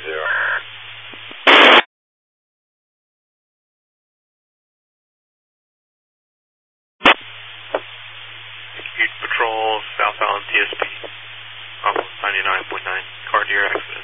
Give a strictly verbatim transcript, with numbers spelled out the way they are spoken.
zero. Patrol, southbound T S P, almost ninety-nine point nine, car near accident.